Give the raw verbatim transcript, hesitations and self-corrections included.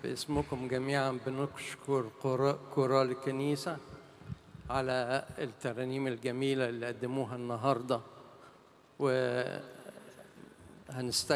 باسمكم جميعا بنشكر كورال الكنيسة على الترانيم الجميلة اللي قدموها النهاردة، وهنستكمل